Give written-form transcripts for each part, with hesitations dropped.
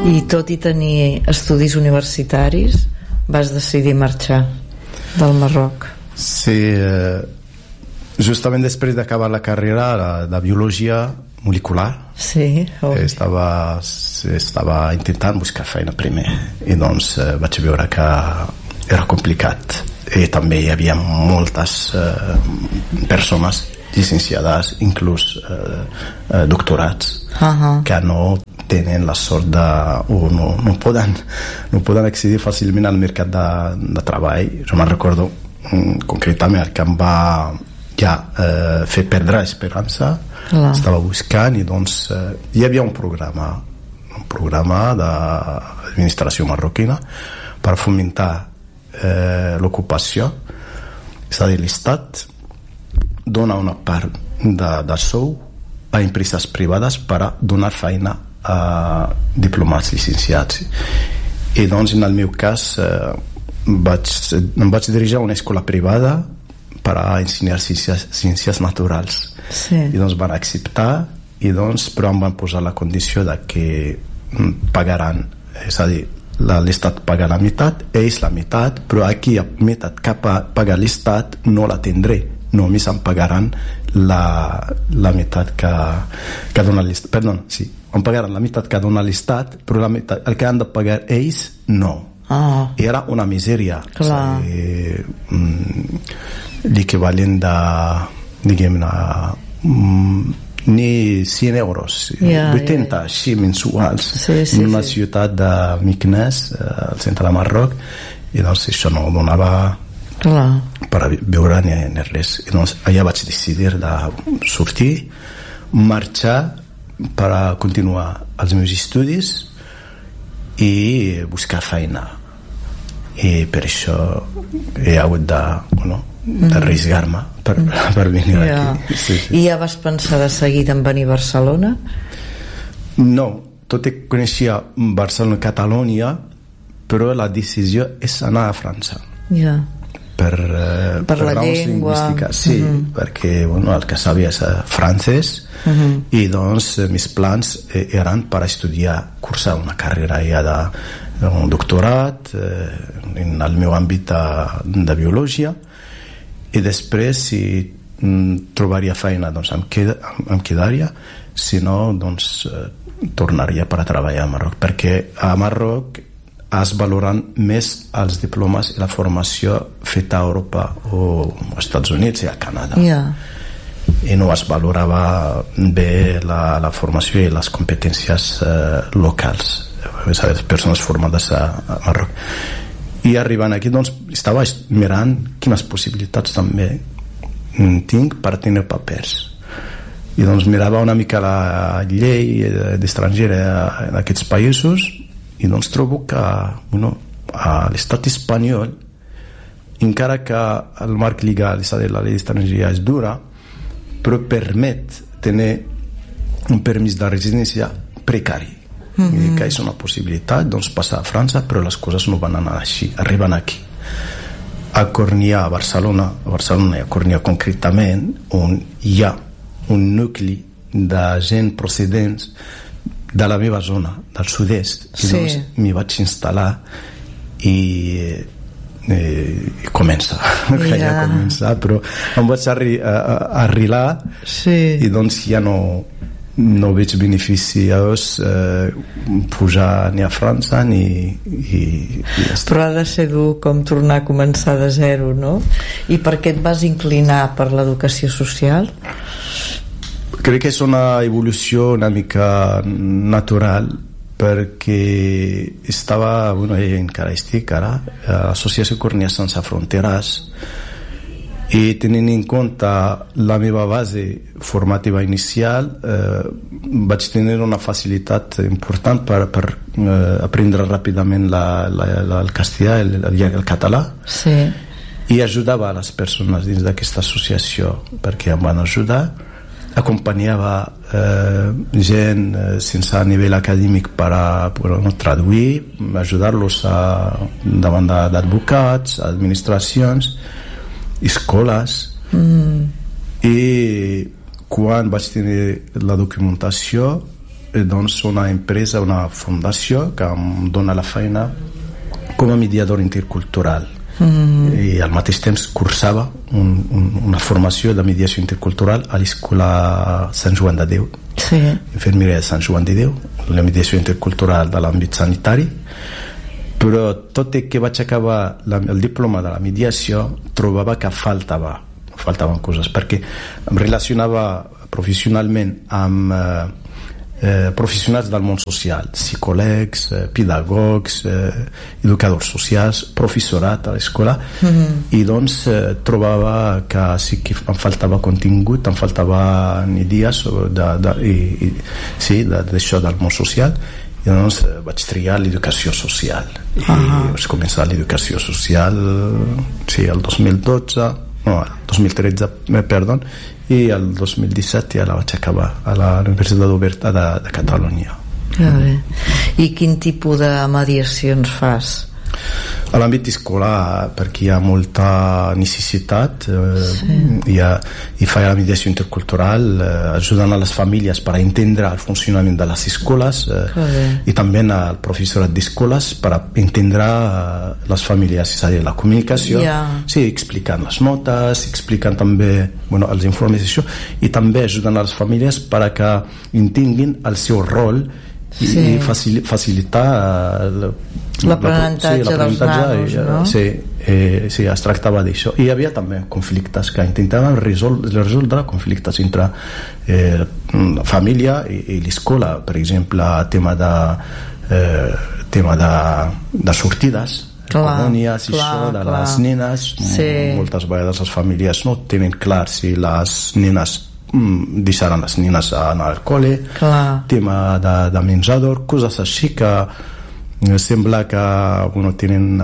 I tot i tenir estudis universitaris vas decidir marxar del Marroc. Sí, justament després d'acabar la carrera de biologia molecular, sí, estava intentant buscar feina primer i doncs vaig veure que era complicat i també hi havia moltes persones llicenciades, inclús doctorats, que no tenen la sort o no poden accedir fàcilment al mercat de treball. Jo me'n recordo concretament que em va fer perdre esperança. Estava buscant i doncs hi havia un programa d'administració marroquina per fomentar l'ocupació. És a dir, l'Estat dona una part de sou a empreses privades per a donar feina a diplomats llicenciats. I doncs en el meu cas em vaig dirigir a una escola privada per a ensenyar ciències naturals. I doncs van acceptar i doncs però em van posar la condició de que pagaran, és a dir, l'Estat paga la meitat, ells la meitat, però aquí la meitat que paga l'Estat no la tindré, només em pagaran la meitat que dona l'Estat. Perdó, sí, em pagaran la meitat que dona l'Estat, però la meitat, el que han de pagar ells no. Era una misèria. L'equivalent de, diguem-ne, ni 100 euros, 80 així mensuals, en una ciutat de Meknès, al centre de Marroc, i doncs això no donava per a viure ni res. I doncs allà vaig decidir de sortir, marxar per a continuar els meus estudis i buscar feina. I per això he hagut d'arriscar-me per venir aquí. I ja vas pensar de seguida en venir a Barcelona? No, tot i que coneixia Barcelona i Catalunya, però la decisió és anar a França. Per la llengua. Sí, perquè el que sabia és francès, i doncs mis plans eren per estudiar, cursar una carrera ja un doctorat en el meu àmbit de biologia, i després si trobaria feina doncs em quedaria, si no doncs tornaria per a treballar a Marroc, perquè a Marroc es valoren més els diplomes i la formació feta a Europa o als Estats Units i a Canadà, i no es valorava bé la formació i les competències locals, les persones formades a Marroc. I arribant aquí doncs estava mirant quines possibilitats també tinc per tenir papers, i doncs mirava una mica la llei d'estrangera d'aquests països, i doncs trobo que a l'estat espanyol, encara que el marc legal, és a dir, la llei d'estrangeria és dura, però permet tenir un permís de residència precari, que és una possibilitat doncs passar a França, però les coses no van anar així. Arriben aquí a Cornellà, a Barcelona i a Cornellà concretament, on hi ha un nucli de gent procedents de la meva zona, del sud-est, i doncs m'hi vaig instal·lar i comença, però em vaig arrelar, i doncs ja no veig beneficiós pujar ni a França ni però ha de ser dur com tornar a començar de zero, no? I per què et vas inclinar per l'educació social? Crec que és una evolució una mica natural, perquè estava, encara estic ara, a l'Associació Cornellà Sense Fronteres, i tenint en compte la meva base formativa inicial, vaig tenir una facilitat important per aprendre ràpidament el castellà i el català, i ajudava a les persones dins d'aquesta associació, perquè em van ajudar, acompanyava gent sense nivell acadèmic per a traduir, ajudar-los davant d'advocats, administracions, escoles, i quan vaig tenir la documentació doncs una empresa, una fundació que em dona la feina com a mediador intercultural. I al mateix temps cursava una formació de mediació intercultural a l'escola Sant Joan de Déu, infermeria de Sant Joan de Déu, la mediació intercultural de l'àmbit sanitari. Però tot i que vaig acabar el diploma de la mediació, trobava que faltaven coses, perquè em relacionava professionalment amb professionals del món social, psicòlegs, pedagogs, educadors socials, professorat a l'escola, i doncs trobava que sí que em faltava contingut, em faltaven idees d'això del món social, i doncs vaig triar l'educació social i vaig començar l'educació social el 2013, i el 2017 ja la vaig acabar a la Universitat Oberta de Catalunya. I quin tipus de mediacions fas? A l'àmbit escolar, perquè hi ha molta necessitat, i fa la mediació intercultural, ajudant a les famílies per entendre el funcionament de les escoles, i també al professorat d'escoles per entendre les famílies, és a dir, la comunicació, explicant les notes, explicant també els informes d'això, i també ajudant a les famílies per que entenguin el seu rol i facilitar l'aprenentatge dels nanos, no? Sí, es tractava d'això. I hi havia també conflictes que intentaven resoldre conflictes entre la família i l'escola, per exemple, tema de sortides, colònies, això de les nenes. Moltes vegades les famílies no tenen clar si les nenes deixaran les nenes anar al col·le, tema de menjador, coses així que sembla que tenen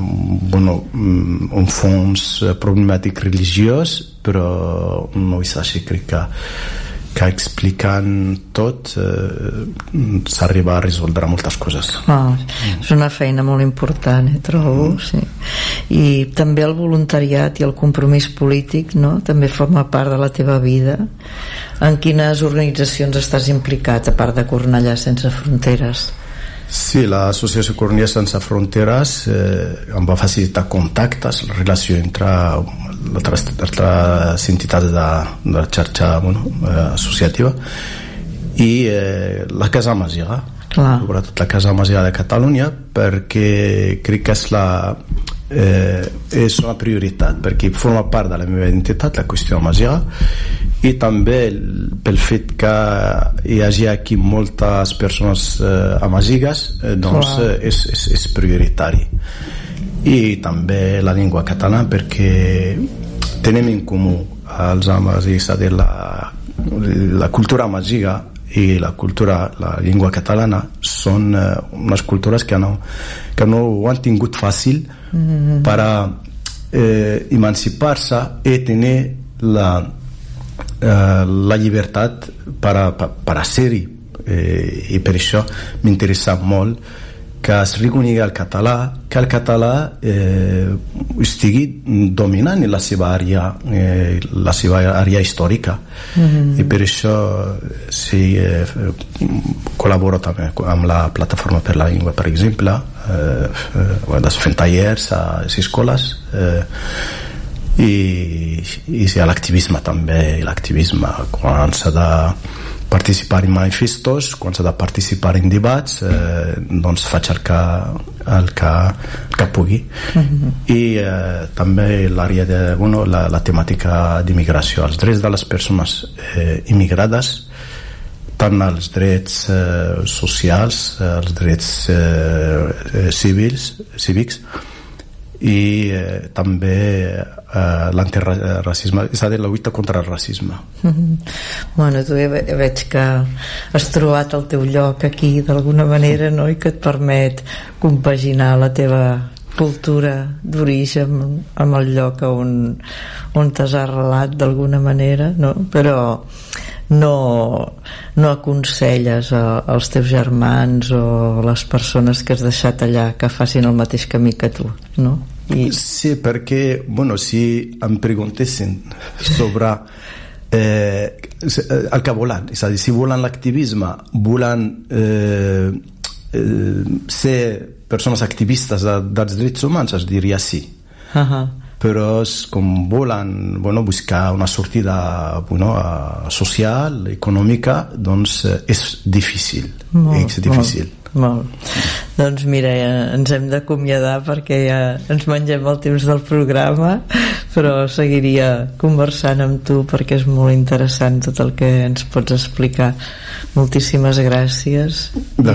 un fons problemàtic religiós, però no és així. Crec que explicant tot s'arriba a resoldre moltes coses. És una feina molt important, trobo. I també el voluntariat i el compromís polític, no? També forma part de la teva vida. En quines organitzacions estàs implicat, a part de Cornellà Sense Fronteres? Sí, l'associació Cornellà Sense Fronteres em va facilitar contactes, la relació entre altres entitats de la xarxa associativa, i la Casa Masiga, sobretot la Casa Masiga de Catalunya, perquè crec que és una prioritat, perquè forma part de la meva identitat, la qüestió Masiga, i també pel fet que hi hagi aquí moltes persones amazigues, doncs és prioritari. I també la llengua catalana, perquè tenim en comú els amazigues, la cultura amaziga i la llengua catalana són unes cultures que no ho han tingut fàcil per emancipar-se i tenir la llibertat per a ser-hi, i per això m'interessa molt que es reconegui el català, que el català estigui dominant la seva àrea històrica, i per això col·laboro també amb la Plataforma per la Llengua, per exemple, fent tallers a les escoles, i l'activisme també, quan s'ha de participar en manifestos, quan s'ha de participar en debats, doncs faig el que pugui. I també l'àrea de la temàtica d'immigració, els drets de les persones immigrades, tant els drets socials, els drets cívics, i també l'antirracisme, és a dir, la lluita contra el racisme. Tu veig que has trobat el teu lloc aquí d'alguna manera, no? I que et permet compaginar la teva cultura d'origen amb el lloc on t'has arrelat d'alguna manera, no? Però no aconselles als teus germans o les persones que has deixat allà que facin el mateix camí que tu, no? Sí, perquè si em preguntessin sobre el que volen, és a dir, si volen l'activisme, volen ser persones activistes dels drets humans, es diria sí. Però com volen buscar una sortida social, econòmica, doncs és difícil. Molt. Doncs mira, ens hem d'acomiadar perquè ja ens mengem el temps del programa, però seguiria conversant amb tu perquè és molt interessant tot el que ens pots explicar. Moltíssimes gràcies.